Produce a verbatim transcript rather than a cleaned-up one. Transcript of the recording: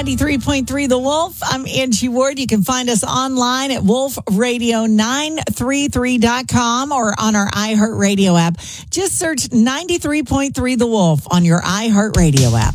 ninety-three point three The Wolf. I'm Angie Ward. You can find us online at wolf radio nine three three dot com or on our iHeartRadio app. Just search ninety-three point three The Wolf on your iHeartRadio app.